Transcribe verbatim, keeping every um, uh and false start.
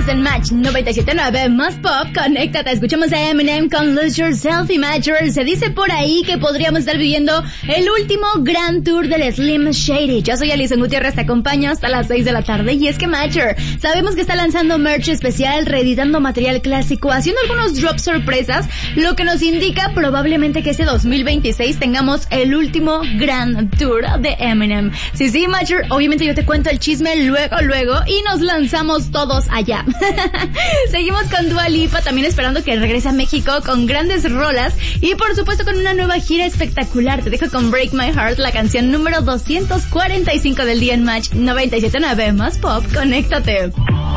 en Match noventa y siete punto nueve más Pop. Conéctate, escuchamos a Eminem con Lose Yourself y Major. Se dice por ahí que podríamos estar viviendo el último gran tour del Slim Shady. Yo soy Alison Gutiérrez, te acompaño hasta las seis de la tarde. Y es que Major, sabemos que está lanzando merch especial, reeditando material clásico, haciendo algunos drops sorpresas, lo que nos indica probablemente que este dos mil veintiséis tengamos el último gran tour de Eminem. Sí, sí, Major, obviamente yo te cuento el chisme luego, luego, y nos lanzamos todos allá. Seguimos con Dua Lipa, también esperando que regrese a México con grandes rolas y por supuesto con una nueva gira espectacular. Te dejo con Break My Heart, la canción número doscientos cuarenta y cinco del día en Match noventa y siete punto nueve más Pop. Conéctate.